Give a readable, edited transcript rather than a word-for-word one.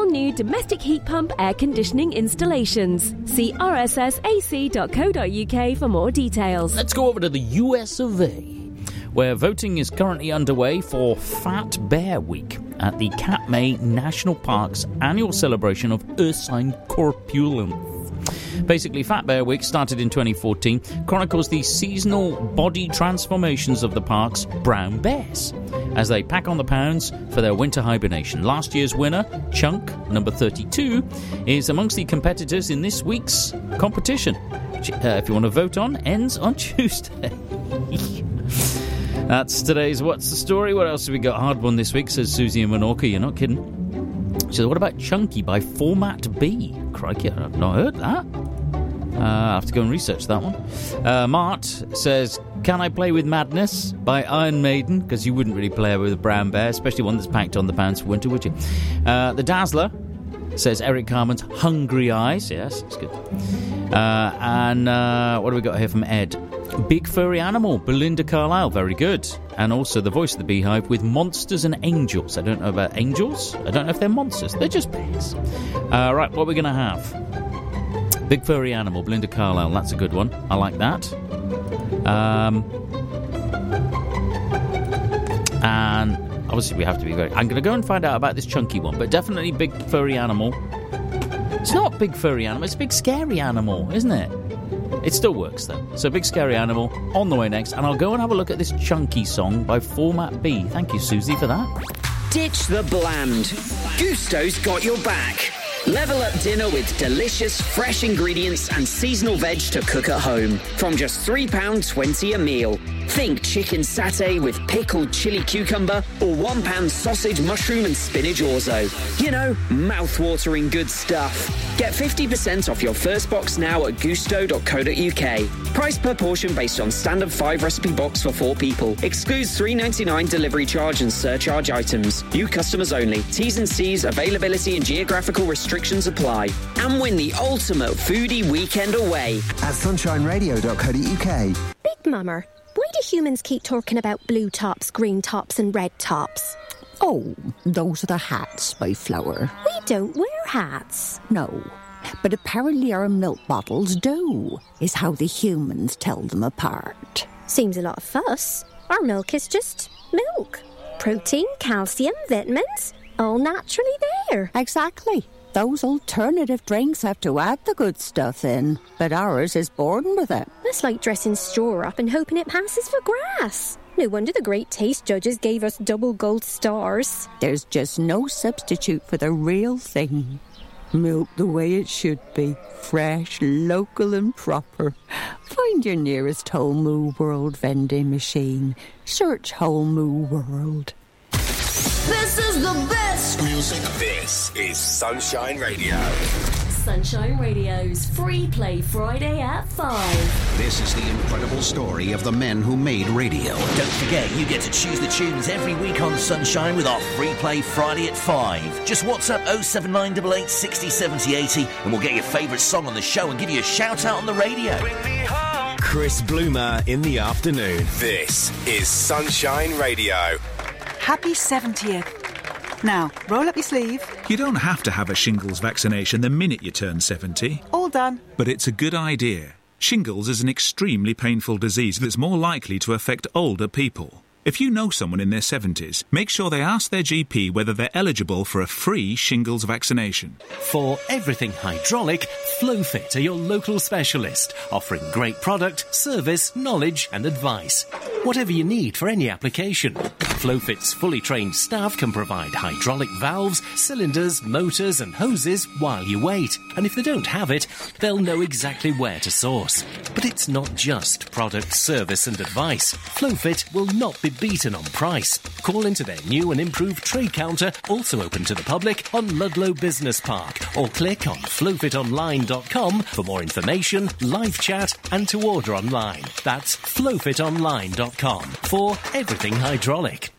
new domestic heat pump air conditioning installations. See rssac.co.uk for more details. Let's go over to the US of A, where voting is currently underway for Fat Bear Week at the Katmai National Park's annual celebration of ursine corpulence. Basically, Fat Bear Week, started in 2014, chronicles the seasonal body transformations of the park's brown bears as they pack on the pounds for their winter hibernation. Last year's winner, Chunk, number 32, is amongst the competitors in this week's competition. If you want to vote on, ends on Tuesday. That's today's What's the Story. What else have we got? Hard one this week, says Susie in Menorca. You're not kidding. She says, what about Chunky by Format B? Crikey, I've not heard that. I have to go and research that one. Mart says, can I play with Madness by Iron Maiden? Because you wouldn't really play with a brown bear, especially one that's packed on the pounds for winter, would you? The Dazzler says Eric Carmen's Hungry Eyes. Yes, it's good. And what do we got here from Ed? Big Furry Animal, Belinda Carlisle, very good. And also the voice of the Beehive with Monsters and Angels. I don't know about angels. I don't know if they're monsters. They're just bears. Right, what are we going to have? Big Furry Animal, Belinda Carlisle. That's a good one. I like that. And obviously we have to be very... I'm going to go and find out about this Chunky one, but definitely Big Furry Animal. It's not Big Furry Animal, it's Big Scary Animal, isn't it? It still works, though. So Big Scary Animal on the way next, and I'll go and have a look at this Chunky song by Format B. Thank you, Susie, for that. Ditch the bland. Gusto's got your back. Level up dinner with delicious, fresh ingredients and seasonal veg to cook at home. From just £3.20 a meal. Think chicken satay with pickled chili cucumber or £1 sausage, mushroom and spinach orzo. You know, mouth-watering good stuff. Get 50% off your first box now at gusto.co.uk. Price per portion based on standard 5 recipe box for 4 people. Excludes $3.99 delivery charge and surcharge items. New customers only. T's and C's, availability and geographical restrictions apply. And win the ultimate foodie weekend away at sunshineradio.co.uk. Big Mummer, why do humans keep talking about blue tops, green tops and red tops? Oh, those are the hats by Flower. We don't wear hats. No, but apparently our milk bottles do, is how the humans tell them apart. Seems a lot of fuss. Our milk is just milk. Protein, calcium, vitamins, all naturally there. Exactly. Those alternative drinks have to add the good stuff in, but ours is born with it. That's like dressing straw up and hoping it passes for grass. No wonder the great taste judges gave us double gold stars. There's just no substitute for the real thing. Milk the way it should be. Fresh, local and proper. Find your nearest Whole Moo World vending machine. Search Whole Moo World. This is the best music. This is Sunshine Radio. Sunshine Radio's Free Play Friday at 5. This is the incredible story of the men who made radio. Don't forget, you get to choose the tunes every week on Sunshine with our Free Play Friday at 5. Just WhatsApp 07988 60 70 80 and we'll get your favourite song on the show and give you a shout out on the radio. Bring me home. Chris Bloomer in the afternoon. This is Sunshine Radio. Happy 70th. Now, roll up your sleeve. You don't have to have a shingles vaccination the minute you turn 70. All done. But it's a good idea. Shingles is an extremely painful disease that's more likely to affect older people. If you know someone in their 70s, make sure they ask their GP whether they're eligible for a free shingles vaccination. For everything hydraulic, FlowFit are your local specialist, offering great product, service, knowledge and advice. Whatever you need for any application. FlowFit's fully trained staff can provide hydraulic valves, cylinders, motors and hoses while you wait. And if they don't have it, they'll know exactly where to source. But it's not just product, service and advice. FlowFit will not be beaten on price. Call into their new and improved trade counter, also open to the public, on Ludlow Business Park, or click on flowfitonline.com for more information, live chat and to order online. That's flowfitonline.com for everything hydraulic.